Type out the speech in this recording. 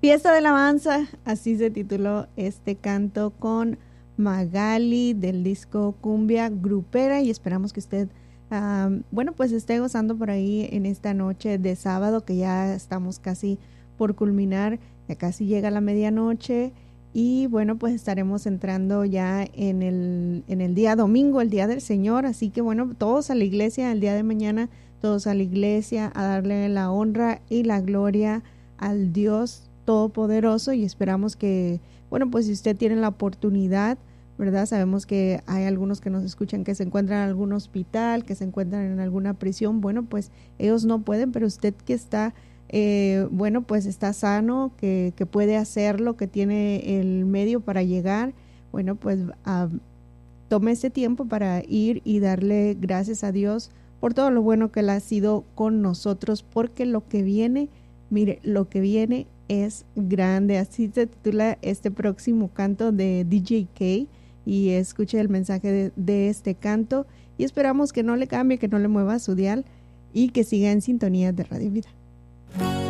Fiesta de alabanza, así se tituló este canto con Magali del disco Cumbia Grupera y esperamos que usted, bueno, pues esté gozando por ahí en esta noche de sábado que ya estamos casi por culminar, ya casi llega la medianoche y bueno, pues estaremos entrando ya en el día domingo, el día del Señor, así que bueno, todos a la iglesia el día de mañana, todos a la iglesia a darle la honra y la gloria al Dios Todopoderoso y esperamos que, bueno, pues si usted tiene la oportunidad, ¿verdad? Sabemos que hay algunos que nos escuchan que se encuentran en algún hospital, que se encuentran en alguna prisión, bueno, pues ellos no pueden, pero usted que está, bueno, pues está sano, que puede hacerlo, que tiene el medio para llegar, bueno, pues tome ese tiempo para ir y darle gracias a Dios por todo lo bueno que Él ha sido con nosotros, porque lo que viene, mire, lo que viene es grande. Así se titula este próximo canto de DJ K y escuche el mensaje de este canto y esperamos que no le cambie, que no le mueva su dial y que siga en sintonía de Radio Vida.